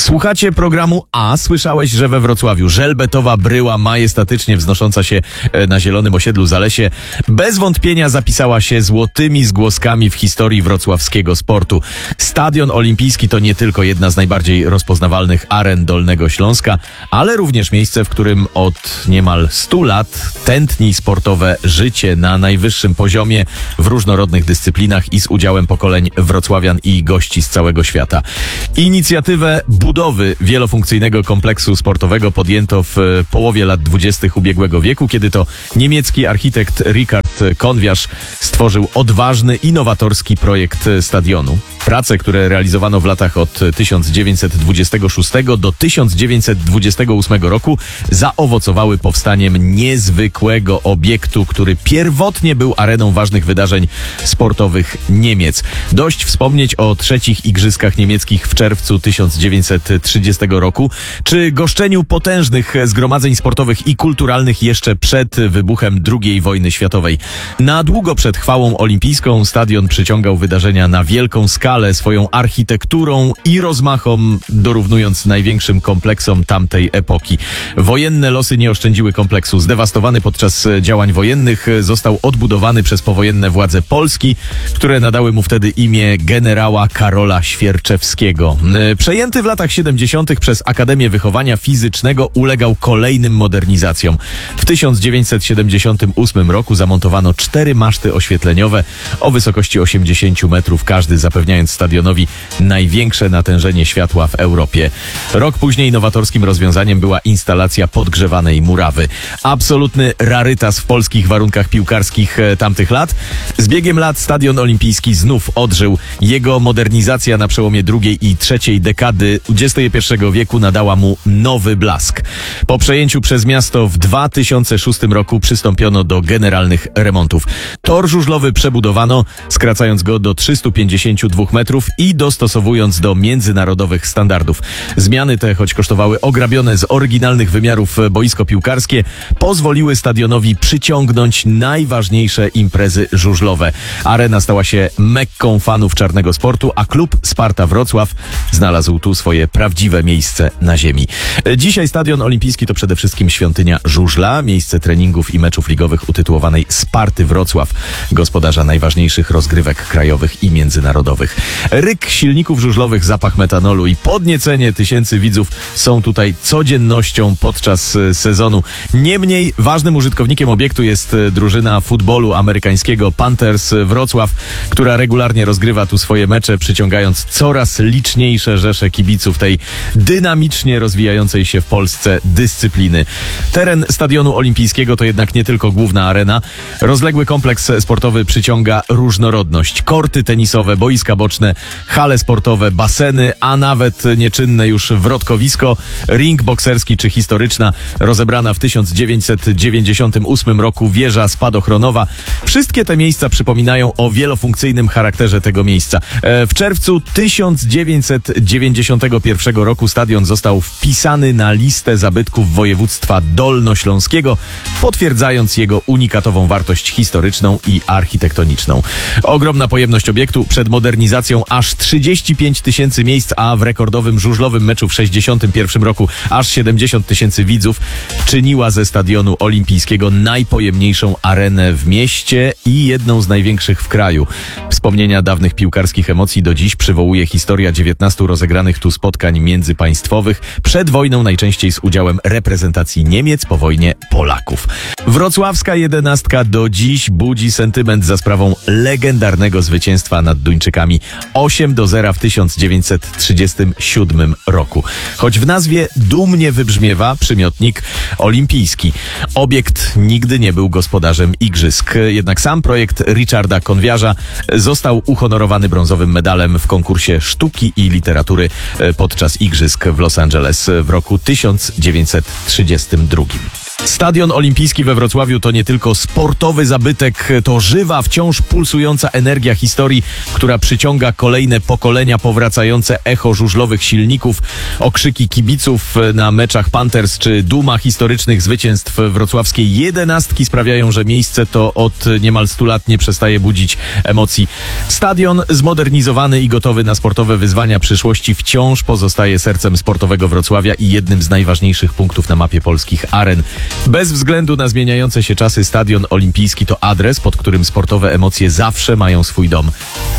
Słuchacie programu A. Słyszałeś, że we Wrocławiu żelbetowa bryła majestatycznie wznosząca się na zielonym osiedlu Zalesie bez wątpienia zapisała się złotymi zgłoskami w historii wrocławskiego sportu. Stadion Olimpijski to nie tylko jedna z najbardziej rozpoznawalnych aren Dolnego Śląska, ale również miejsce, w którym od niemal 100 lat tętni sportowe życie na najwyższym poziomie w różnorodnych dyscyplinach i z udziałem pokoleń wrocławian i gości z całego świata. Inicjatywę budowy wielofunkcyjnego kompleksu sportowego podjęto w połowie lat 20. ubiegłego wieku, kiedy to niemiecki architekt Richard Konviasz stworzył odważny, innowatorski projekt stadionu. Prace, które realizowano w latach od 1926 do 1928 roku zaowocowały powstaniem niezwykłego obiektu, który pierwotnie był areną ważnych wydarzeń sportowych Niemiec. Dość wspomnieć o trzecich Igrzyskach Niemieckich w czerwcu 1930 roku, czy goszczeniu potężnych zgromadzeń sportowych i kulturalnych jeszcze przed wybuchem II wojny światowej. Na długo przed chwałą olimpijską stadion przyciągał wydarzenia na wielką skalę swoją architekturą i rozmachom, dorównując największym kompleksom tamtej epoki. Wojenne losy nie oszczędziły kompleksu. Zdewastowany podczas działań wojennych, został odbudowany przez powojenne władze Polski, które nadały mu wtedy imię generała Karola Świerczewskiego. Przejęty w latach 70. przez Akademię Wychowania Fizycznego ulegał kolejnym modernizacjom. W 1978 roku zamontowano 4 maszty oświetleniowe o wysokości 80 metrów każdy, zapewniając stadionowi największe natężenie światła w Europie. Rok później nowatorskim rozwiązaniem była instalacja podgrzewanej murawy. Absolutny rarytas w polskich warunkach piłkarskich tamtych lat. Z biegiem lat Stadion Olimpijski znów odżył. Jego modernizacja na przełomie drugiej i trzeciej dekady XXI wieku nadała mu nowy blask. Po przejęciu przez miasto w 2006 roku przystąpiono do generalnych remontów. Tor żużlowy przebudowano, skracając go do 352 metrów i dostosowując do międzynarodowych standardów. Zmiany te, choć kosztowały ograbione z oryginalnych wymiarów boisko piłkarskie, pozwoliły stadionowi przyciągnąć najważniejsze imprezy żużlowe. Arena stała się mekką fanów czarnego sportu, a klub Sparta Wrocław znalazł tu swoje prawdziwe miejsce na ziemi. Dzisiaj Stadion Olimpijski to przede wszystkim świątynia żużla, miejsce treningów i meczów ligowych utytułowanej Sparty Wrocław, gospodarza najważniejszych rozgrywek krajowych i międzynarodowych. Ryk silników żużlowych, zapach metanolu i podniecenie tysięcy widzów są tutaj codziennością podczas sezonu. Niemniej ważnym użytkownikiem obiektu jest drużyna futbolu amerykańskiego Panthers Wrocław, która regularnie rozgrywa tu swoje mecze, przyciągając coraz liczniejsze rzesze kibiców tej dynamicznie rozwijającej się w Polsce dyscypliny. Teren Stadionu Olimpijskiego to jednak nie tylko główna arena. Rozległy kompleks sportowy przyciąga różnorodność. Korty tenisowe, boiska boczne, hale sportowe, baseny, a nawet nieczynne już wrotkowisko, ring bokserski czy historyczna, rozebrana w 1998 roku wieża spadochronowa. Wszystkie te miejsca przypominają o wielofunkcyjnym charakterze tego miejsca. W czerwcu 1991 roku stadion został wpisany na listę zabytków województwa dolnośląskiego, potwierdzając jego unikatową wartość historyczną i architektoniczną. Ogromna pojemność obiektu, przed modernizacją aż 35 tysięcy miejsc, a w rekordowym żużlowym meczu w 61 roku aż 70 tysięcy widzów, czyniła ze Stadionu Olimpijskiego najpojemniejszą arenę w mieście i jedną z największych w kraju. Wspomnienia dawnych piłkarskich emocji do dziś przywołuje historia 19 rozegranych tu spotkań międzypaństwowych, przed wojną najczęściej z udziałem reprezentacji Niemiec, po wojnie Polaków. Wrocławska jedenastka do dziś budzi sentyment za sprawą legendarnego zwycięstwa nad Duńczykami 8-0 w 1937 roku. Choć w nazwie dumnie wybrzmiewa przymiotnik olimpijski. Obiekt nigdy nie był gospodarzem igrzysk, jednak sam projekt Richarda Konviasza został uhonorowany brązowym medalem w konkursie sztuki i literatury podczas igrzysk w Los Angeles w roku 1932. Stadion Olimpijski we Wrocławiu to nie tylko sportowy zabytek, to żywa, wciąż pulsująca energia historii, która przyciąga kolejne pokolenia, powracające echo żużlowych silników, okrzyki kibiców na meczach Panthers czy duma historycznych zwycięstw wrocławskiej jedenastki sprawiają, że miejsce to od niemal 100 lat nie przestaje budzić emocji. Stadion zmodernizowany i gotowy na sportowe wyzwania przyszłości wciąż pozostaje sercem sportowego Wrocławia i jednym z najważniejszych punktów na mapie polskich aren. Bez względu na zmieniające się czasy, Stadion Olimpijski to adres, pod którym sportowe emocje zawsze mają swój dom.